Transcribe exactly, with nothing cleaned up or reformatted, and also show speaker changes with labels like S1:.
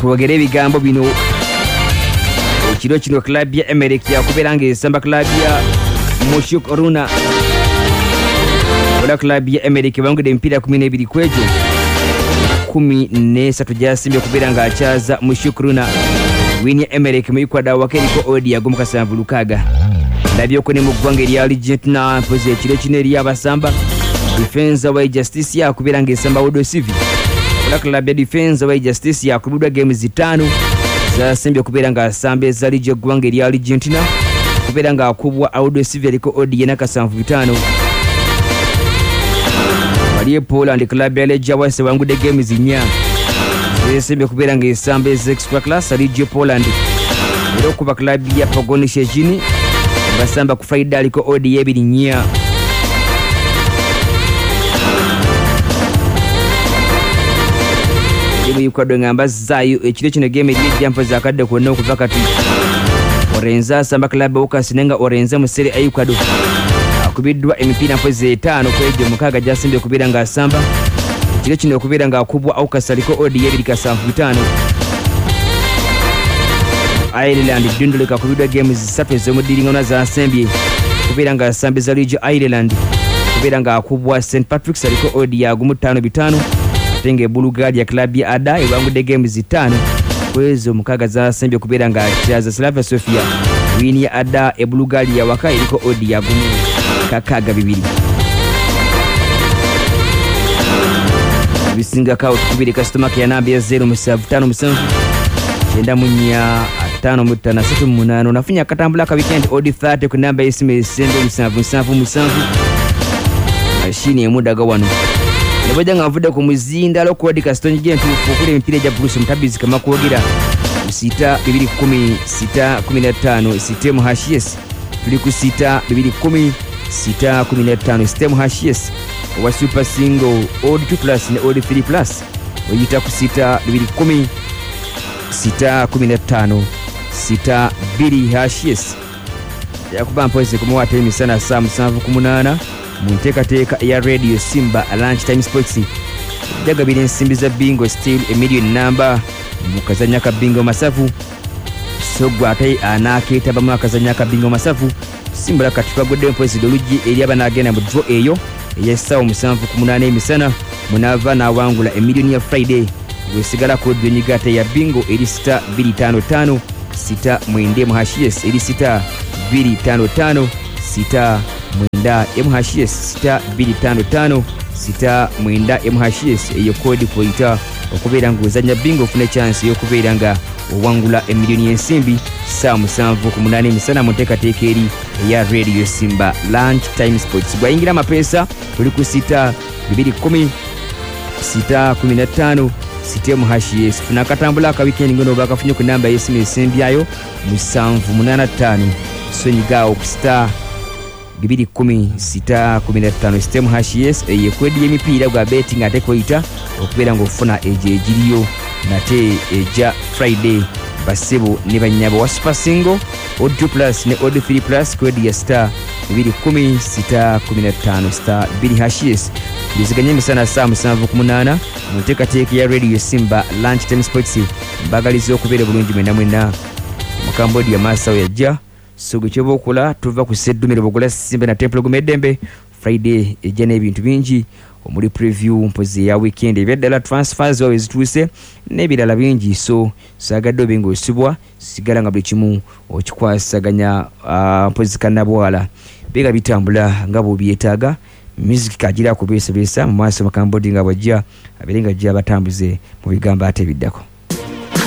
S1: kwogera ebigambo bino ekiro kino club ya Emelec yakubeera ng'esamba club ya Mushukruna. Ola club ya Emelec bangudde emipiira kumi n'ebiri kwejo kumi n'esatu gyasimbye okubeera ng'akyaza Mushukruna. Wini ya Emelec mu Ecuador wakeriko odi yagomu kasanvu lukaaga. Ndabyoko ne mu ggwanga erya Argentina mpozi ekiro kino eri abasamba Defensa wa Justice yakubeera ng'esamba Odo Civil. Ola club ya Defensa wa Justice yakubudwa games zitaano zasimbye okubeera ng'asamba eza ligi y'eggwanga erya Argentina okubeera ng'akubwa Odo Civil aliko odi yena kasanvu bitaano. Wali Poland club ya Legia Warsaw wangudde games nnya zesimbye okubeera ng'esamba eza extra class ligi Poland. Era okuba club ya Pogoń Szczecin basamba ku Friday aliko odi y'ebiri nnya. Mu Ecuador ngamba zayo ekiro kino game eri ejampa zakadde kwonna okuva kati Orenza samba club okasinenga Orenza musere a Ecuador akubiddwa emipiira mpozi etaano kwejo mukaaga gyasimbye okubeera ng'asamba ekiro kino okubeera ng'akubwa aukasaliko odi y'ebiri kasanvu bitaano. Ireland dunduleka kubiddwa games zisatu ez'omudiringana zasembye okubeera ng'asamba eza ligi Ireland okubeera ng'akubwa Saint Patrick's aliko odi yagumu ttaano bitaano. Tenge Bulgaria club ya Ada ebangudde games zitaano kwezo mukaaga zasembye okubeera ng'akyaza Slavia Sofia. Wini ya Ada e Bulgaria waka eriko odi yagumu kakaaga bibiri. Bisinga kawo tukubiri customer care namba ya zero musanvu ttaano musanvu kyenda mu nnya ttaano mu ttaano asatu mu munaana. Nafunya akatambula ka weekend odi thirty ku namba y'essimu esendo musanvu musanvu musanvu. Mashini emudaga wano Nabajja nga nvudde ku muzinda lokwadi kastonyi gentuufu okula emipiira egya Bruce Mutabizi kama kwogera sita bibiri kumi sita kumi na ttaano sitemu hashies tuli ku sita bibiri kumi sita kumi na ttaano sitemu hashies owa super single old two plus ne old three plus oyita ku sita bibiri kumi sita kumi na ttaano sita biri hashies yakuba mpozi kumuwata emisana saa musanvu ku munaana mu nteekateeka eya Radio Simba Lunch Time Sports. Jagabira ensimbi za bingo still a million number mu kazanya ka bingo masavu so gwate anakeeta bamu akazanya ka bingo masavu Simba kati twagudde mpozi doluji eri abanagenda mu draw eyo eyasawo musanvu ku munaana emisana munava na wangula a million ya Friday wesigala ko donyigate ya bingo eri sita biri ttaano ttaano sita mwende mu hashies eri sita biri ttaano ttaano sita mwenda M H S sita biri ttaano ttaano sita mwenda M H S eyo kodi koita okubeera ng'ozanya bingo ofuna chance y'okubeera nga owangula emiliyoni y'ensimbi saa musanvu ku munaana emisana mu nteekateeka eri eya Radio Simba Lunch Time Sports. Gwayingira amapeesa tuli ku sita bibiri kumi sita kumi na ttaano sita M H S. Funa akatambula aka weekend ngono bakafunye ku namba y'essimu esembyayo musanvu munaana ttaano sonyigawo ku sita bibiri kumi sita kumi na ttaano sitemu hashies eye kwedi y'emipiira gwa betting ate koyita okubeera ng'ofuna egyo egiriyo nate eja Friday basebo ne bannyabo wa super single odd two plus ne odd three plus kwedi ya star bibiri kumi sita kumi na ttaano star bibiri hashies biziganye emisana saa musanvu ku munaana mu nteekateeka ya Radio Simba Lunch Time Sports. Mbagaliza okubeera bulungi mwenda mwena mu Cambodia maasawo yajja sogo kyebokola tuva ku seddumiro bogula Simba na Temple Gumedembe Friday ejja ebintu bingi omuli preview mpozi ya weekend ebyadala transfers always tuise n'ebirala bingi so sagadde obenga osibwa sigala nga buli kimu okikwasaganya uh, mpozi kannabwala bega bitambula nga bw'obyetaaga music kagira kubeesabesa mu maaso mu Cambodia nga bwajja abeerenga ajja batambuze mu bigambo ate biddako.